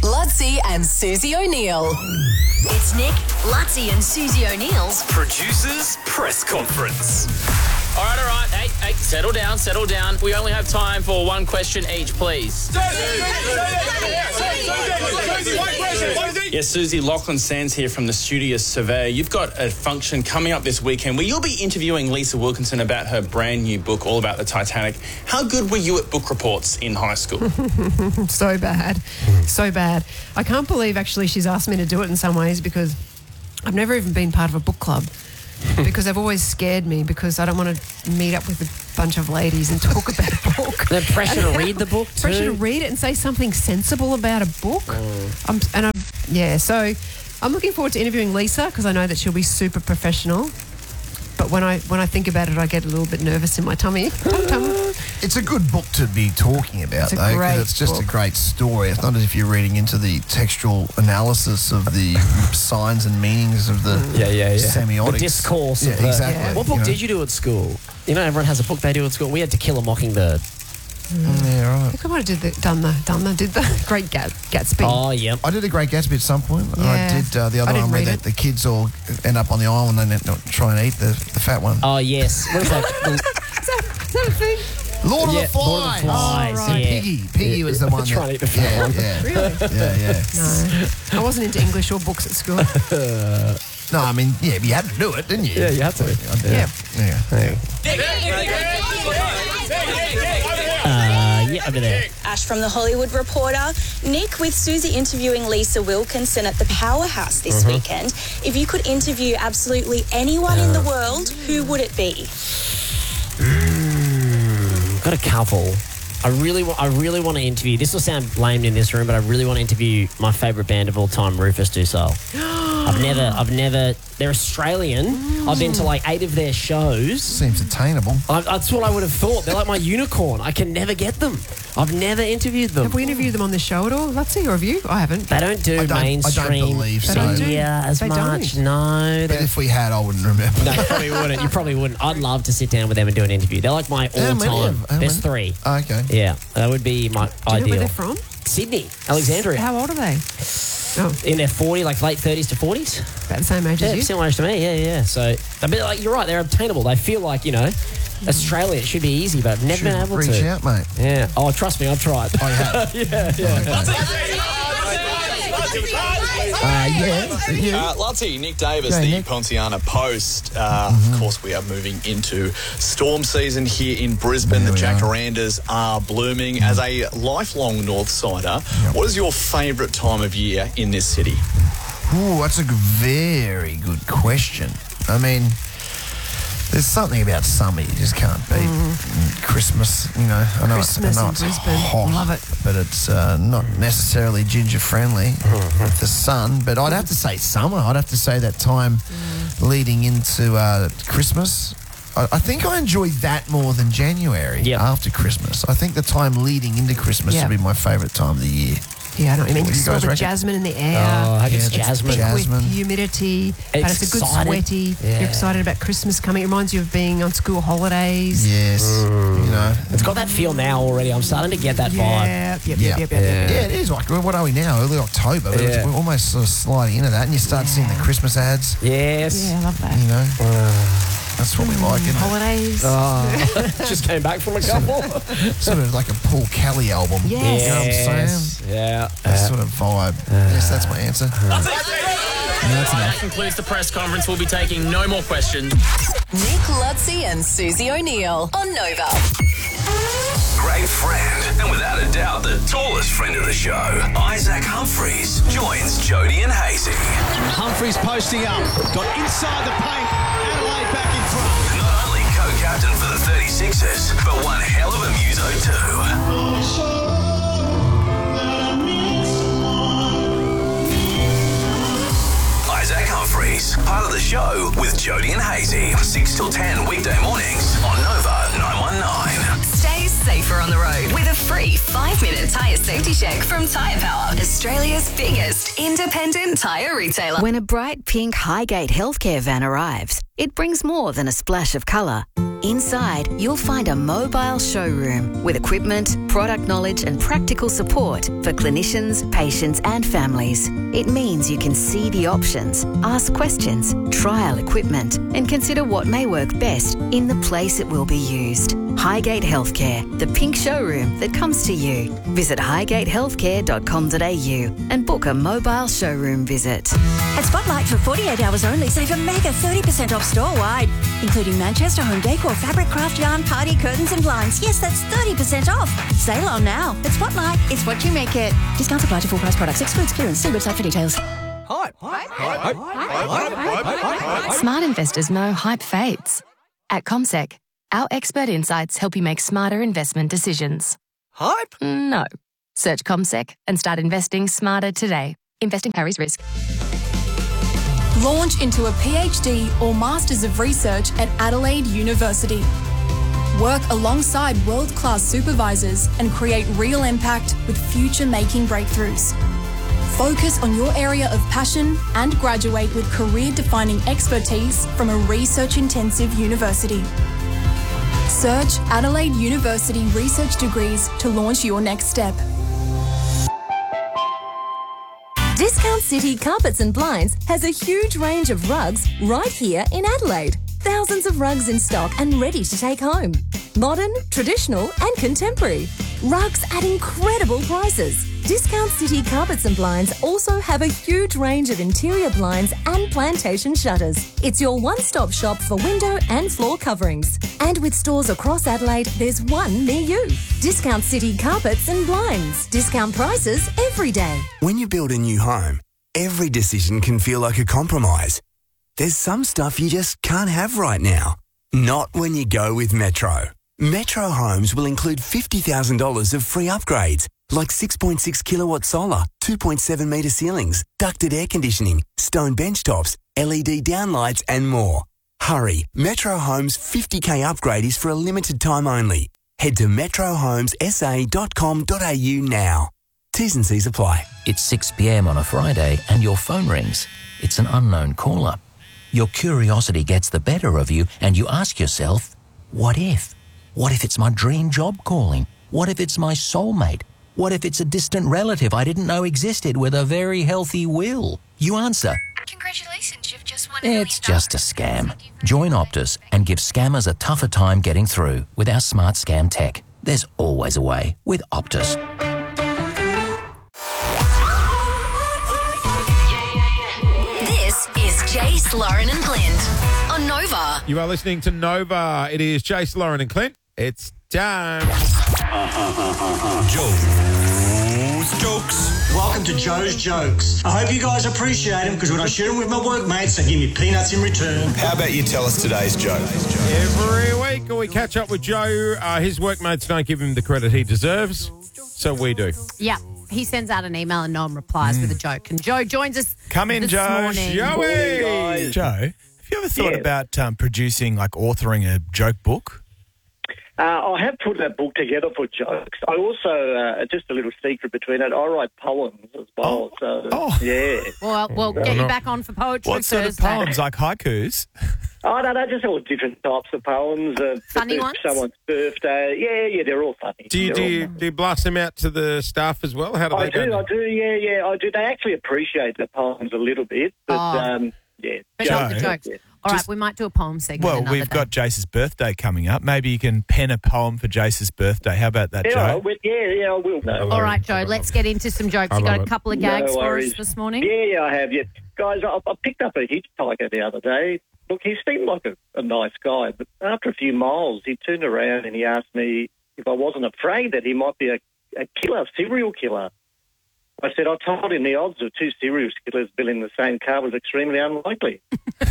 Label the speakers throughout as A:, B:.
A: Lutzi and Susie O'Neill.
B: It's Nick, Lutzi and Susie O'Neill's
C: Producers Press Conference. All right. Hey, settle down. We only have time for one question each, please. Yes, Susie, Lachlan Sands here from the Studious Surveyor. You've got a function coming up this weekend where you'll be interviewing Lisa Wilkinson about her brand new book, all about the Titanic. How good were you at book reports in high school?
D: So bad. I can't believe, actually, she's asked me to do it in some ways because I've never even been part of a book club. Because they've always scared me because I don't want to meet up with a bunch of ladies and talk about a book.
E: The pressure to read the book too.
D: Pressure to read it and say something sensible about a book. So I'm looking forward to interviewing Lisa because I know that she'll be super professional. But when I think about it, I get a little bit nervous in my tummy.
F: It's a good book to be talking about, though, because it's just a great story. It's not as if you're reading into the textual analysis of the signs and meanings of the semiotics.
E: The discourse.
F: Yeah, exactly.
E: What book did you do at school? You know, everyone has a book they do at school. We had To Kill a Mockingbird.
F: Yeah, right.
D: I think I might have did the Great Gatsby.
E: Oh, yep.
F: I did a Great Gatsby at some point.
D: Yeah.
F: I did the other one where the kids all end up on the island and then try and eat the fat one.
E: Oh, yes. What is that?
D: Is that a thing?
F: Lord of the Flies.
E: Lord of the Flies.
D: Oh, right.
E: Yeah.
F: Piggy was the one
E: Trying to eat the fat one.
F: Yeah.
D: Really?
F: Yeah.
D: No. I wasn't into English or books at school.
F: No, I mean, you had to do it, didn't you?
E: Yeah, you had to. Over there.
G: Ash from The Hollywood Reporter. Nick, with Susie interviewing Lisa Wilkinson at the Powerhouse this weekend, if you could interview absolutely anyone in the world, who would it be?
E: Got a couple. I really want to interview. This will sound lame in this room, but I really want to interview my favourite band of all time, Rufus Du Sol. I've never. They're Australian. I've been to like 8 of their shows.
F: Seems attainable.
E: That's what I would have thought. They're like my unicorn. I can never get them. I've never interviewed them.
D: Have we interviewed them on the show at all? Lutzi, or have you? I haven't.
E: They don't do mainstream.
F: I don't believe so.
E: As
D: They
E: much.
D: don't.
E: No.
F: But if we had, I wouldn't remember.
E: No, you probably wouldn't. You probably wouldn't. I'd love to sit down with them and do an interview. They're like my all-time. There's 3.
F: Oh, okay.
E: Yeah, that would be my
D: Do you know
E: ideal.
D: where they're from?
E: Sydney, Alexandria.
D: How old are they?
E: In their 40s, like late 30s to 40s.
D: About the same age as you?
E: Similar age to me, yeah. So, but like, you're right, they're obtainable. They feel like, Australia, it should be easy, but I've never been able to.
F: Reach out, mate.
E: Yeah. Oh, trust me, I've tried.
F: Oh, you have?
H: Lutzi, Nick Davis, the Ponciana Post. Of course, we are moving into storm season here in Brisbane. The jacarandas are blooming. As a lifelong North Sider, what is your favourite time of year in this city?
F: Ooh, that's a very good question. I mean, there's something about summer you just can't beat. Christmas, I know
D: Christmas in
F: it's
D: Brisbane.
F: hot,
D: Love it.
F: but it's not necessarily ginger-friendly with the sun. But I'd have to say summer. I'd have to say that time leading into Christmas. I think I enjoy that more than January after Christmas. I think the time leading into Christmas would be my favourite time of the year.
D: Yeah, I know what you mean.
F: What do you
D: You smell
F: guys
D: the
F: reckon?
D: jasmine in the air.
E: Oh, I guess
D: It's
E: jasmine.
D: thick with humidity, but it's a good
E: excited.
D: sweaty.
E: Yeah.
D: You're excited about Christmas coming. It reminds you of being on school holidays.
F: Yes,
E: It's got that feel now already. I'm starting to get that vibe.
D: Yep.
F: Yeah, it is. Like, what are we now? Early October.
E: Yeah.
F: We're almost sort of sliding into that, and you start seeing the Christmas ads.
E: Yes.
D: Yeah, I love that.
F: That's what we like, isn't it?
D: Holidays.
E: Just came back from a couple.
F: Sort of like a Paul Kelly album.
D: Yes.
F: You know what I'm saying?
E: Yeah.
F: That sort of vibe. Yes, that's my answer.
C: That concludes the press conference. We'll be taking no more questions.
A: Nick, Lutzi and Susie O'Neill on Nova.
I: Great friend, and without a doubt the tallest friend of the show, Isaac Humphries joins Jody and Hazy.
J: Humphries posting up, got inside the paint, Adelaide back in front.
I: Not only co-captain for the 36ers, but one hell of a muso too. Isaac Humphries, part of the show with Jody and Hazy, 6 till 10 weekday mornings on Nova 919.
B: Stay safer on the road with a free 5-minute tyre safety check from Tyre Power, Australia's biggest independent tyre retailer.
K: When a bright pink Highgate healthcare van arrives, it brings more than a splash of colour.
B: Inside, you'll find a mobile showroom with equipment, product knowledge and practical support for clinicians, patients and families. It means you can see the options, ask questions, trial equipment and consider what may work best in the place it will be used. Highgate Healthcare, the pink showroom that comes to you. Visit highgatehealthcare.com.au and book a mobile showroom visit.
K: At Spotlight for 48 hours only, save a mega 30% off store-wide, including Manchester home decor, fabric, craft, yarn, party, curtains and blinds. Yes, that's 30% off. Sale on now. At Spotlight, it's what you make it. Discounts apply to full price products. Excludes clearance. See website for details.
L: Smart investors know hype fades. At CommSec, our expert insights help you make smarter investment decisions.
M: Hype?
L: No. Search CommSec and start investing smarter today. Investing carries risk.
N: Launch into a PhD or Masters of Research at Adelaide University. Work alongside world-class supervisors and create real impact with future-making breakthroughs. Focus on your area of passion and graduate with career-defining expertise from a research-intensive university. Search Adelaide University Research Degrees to launch your next step.
O: Discount City Carpets and Blinds has a huge range of rugs right here in Adelaide. Thousands of rugs in stock and ready to take home. Modern, traditional and contemporary. Rugs at incredible prices. Discount City Carpets and Blinds also have a huge range of interior blinds and plantation shutters. It's your one-stop shop for window and floor coverings. And with stores across Adelaide, there's one near you. Discount City Carpets and Blinds. Discount prices every day.
P: When you build a new home, every decision can feel like a compromise. There's some stuff you just can't have right now. Not when you go with Metro. Metro Homes will include $50,000 of free upgrades, like 6.6 kilowatt solar, 2.7 metre ceilings, ducted air conditioning, stone bench tops, LED downlights and more. Hurry, Metro Homes 50k upgrade is for a limited time only. Head to metrohomesa.com.au now. T's and C's apply.
Q: It's 6 p.m. on a Friday and your phone rings. It's an unknown caller. Your curiosity gets the better of you and you ask yourself, what if? What if it's my dream job calling? What if it's my soulmate? What if it's a distant relative I didn't know existed with a very healthy will? You answer,
R: congratulations, you've just won
Q: it's just a scam. Join Optus and give scammers a tougher time getting through with our smart scam tech. There's always a way with Optus.
B: This is Jace, Lauren and Clint on Nova.
S: You are listening to Nova. It is Jace, Lauren and Clint. It's time.
T: Joe's Jokes. Welcome to Joe's Jokes. I hope you guys appreciate them because when I share them with my workmates, they give me peanuts in return.
I: How about you tell us today's joke?
S: Every week we catch up with Joe. His workmates don't give him the credit he deserves, so we do.
D: Yeah. He sends out an email and no one replies with a joke. And Joe joins us.
S: Come in,
D: this
S: Joe.
D: morning.
S: Joey.
U: Joe, have you ever thought about producing, like authoring a joke book?
V: I have put that book together for jokes. I also, just a little secret between it, I write poems as well. Yeah.
D: Well, we'll get you back on for poetry
U: What sort of
D: Thursday.
U: poems, like haikus?
V: Oh, no, just all different types of poems.
D: Funny ones?
V: Someone's birthday. Yeah, they're all funny.
S: Do you blast them out to the staff as well? How do they go?
V: I do, yeah, I do. They actually appreciate the poems a little bit, but, yeah.
D: But not the jokes.
U: Yeah.
D: All right, we might do a poem segment
U: Well,
D: another
U: we've
D: day.
U: got Jace's birthday coming up. Maybe you can pen a poem for Jace's birthday. How about that,
V: Yeah,
U: Joe?
V: I will. No,
D: All right, Joe, let's get into some jokes. You got a couple of gags
V: No
D: for us
V: worries.
D: this morning?
V: Yeah, I have. Yeah, guys, I picked up a hitchhiker the other day. Look, he seemed like a nice guy, but after a few miles, he turned around and he asked me if I wasn't afraid that he might be a serial killer. I said, I told him the odds of two serial killers being in the same car was extremely unlikely.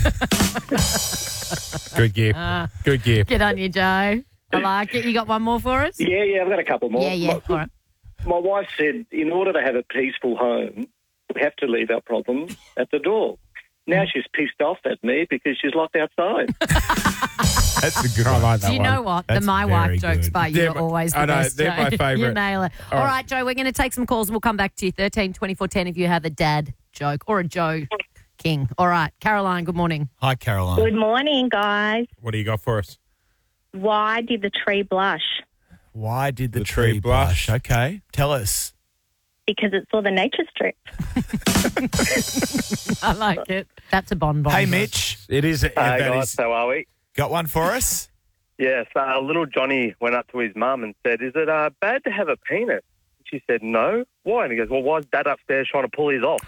S: Good gear. Good gear.
D: Good on you, Joe. I like it. You got one more for us?
V: Yeah, I've got a couple more.
D: Yeah. All right.
V: My wife said, in order to have a peaceful home, we have to leave our problems at the door. Now she's pissed off at me because she's locked outside.
U: That's a good one. I like that
D: Do you know what?
U: That's
D: the My Wife
U: very
D: jokes
U: good.
D: by you are always the
S: I know,
D: best,
S: they're
D: Joe.
S: my favourite.
D: You nail it. All right, Joe, we're going to take some calls and we'll come back to you. 13 24 10 if you have a dad joke or a Joe King. All right, Caroline, good morning.
U: Hi, Caroline.
W: Good morning, guys.
S: What do you got for us?
G: Why did the tree blush?
U: Why did the tree blush? Okay, tell us.
G: Because it saw the nature strip.
M: I like it. That's a bonbon.
U: Hey, Mitch.
S: It is.
W: Hey, guys, how are we?
U: Got one for us?
W: Yes, little Johnny went up to his mum and said, "Is it bad to have a penis?" She said, "No." Why? And he goes, "Well, why is Dad upstairs trying to pull his off?"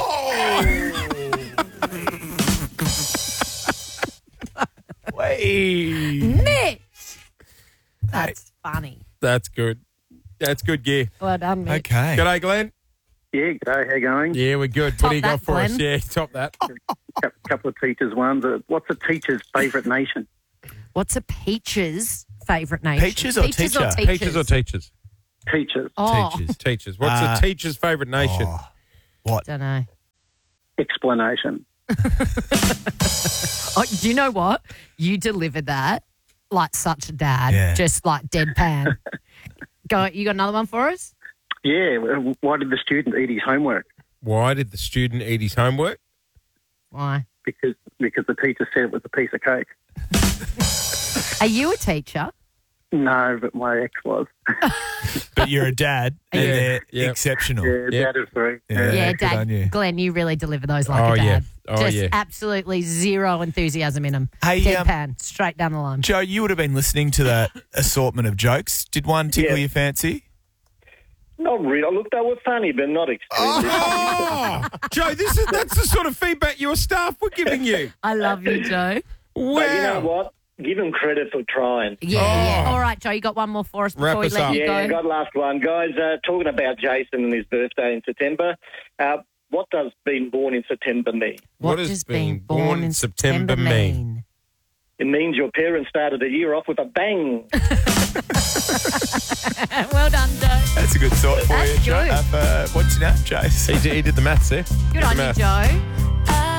S: Wait.
M: Mitch! That's funny.
S: That's good. That's good gear.
M: Well done, Mitch.
U: Okay.
S: G'day, Glenn.
W: Yeah, g'day, how you going?
S: Yeah, we're good.
M: Top
S: what do you
M: that,
S: got for us?
M: Glenn.
S: Yeah, top that.
W: Couple of teachers' ones. What's a teacher's favourite nation?
M: What's a peach's favourite nation?
U: Peaches or teacher?
S: Peaches or teachers?
W: Teachers.
M: Oh.
S: Teachers. What's a teacher's favourite nation?
U: What?
M: Don't know.
W: Explanation.
M: Oh, do you know what? You delivered that like such a dad,
U: Yeah.
M: just like deadpan. You got another one for us?
W: Yeah, why did the student eat his homework?
S: Why did the student eat his homework?
M: Why?
W: Because the teacher said it was a piece of cake.
M: Are you a teacher?
W: No, but my ex was.
U: But you're a dad, and
S: Yeah,
U: they're
S: yeah.
U: exceptional.
W: Yeah, Dad is three.
M: Yeah,
U: good on you.
M: Dad. Glenn, you really deliver those like
S: Oh,
M: a
S: yeah.
M: dad.
S: Oh,
M: Just
S: yeah.
M: absolutely zero enthusiasm in them.
U: Hey,
M: Deadpan, straight down the line.
U: Joe, you would have been listening to that assortment of jokes. Did one tickle your fancy?
V: Not really. Look, they were funny, but not extremely
S: Oh, Joe, that's the sort of feedback your staff were giving you.
M: I love you, Joe.
S: Wow.
V: But you know what? Give them credit for trying.
M: Yeah. All right, Joe, you got one more for us before we let you
V: Yeah,
M: go?
V: got last one. Guys, talking about Jason and his birthday in September, what does being born in September mean?
M: What does being born in September mean?
V: It means your parents started the year off with a bang.
M: Well done, Joe.
U: That's a good thought for
M: That's
U: you, Joe.
M: good.
U: What's your name, Jace?
S: He did the maths there.
M: Good on you, Joe.